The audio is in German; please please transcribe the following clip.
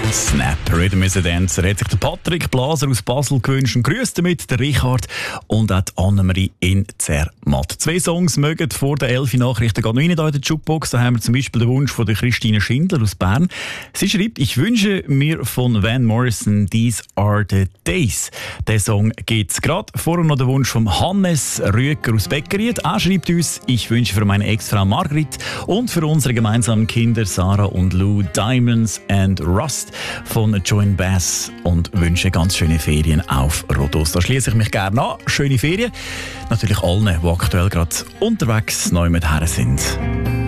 Snap Rhythm is a Dancer hat sich der Patrick Blaser aus Basel gewünscht und grüßt damit der Richard und auch die Annemarie in Zermatt. 2 Songs mögen vor der 11 Nachrichten gehen noch rein in der Jukebox. Da haben wir zum Beispiel den Wunsch von der Christine Schindler aus Bern. Sie schreibt, ich wünsche mir von Van Morrison These Are the Days. Der Song gibt's gerade. Vorher noch der Wunsch von Hannes Rüeger aus Beckeried. Er schreibt uns, ich wünsche für meine Ex-Frau Margrit und für unsere gemeinsamen Kinder Sarah und Lou Diamonds and Rust von Joan Bass und wünsche ganz schöne Ferien auf Rhodos. Da schließe ich mich gerne an. Schöne Ferien. Natürlich allen, die aktuell gerade unterwegs neu mit her sind.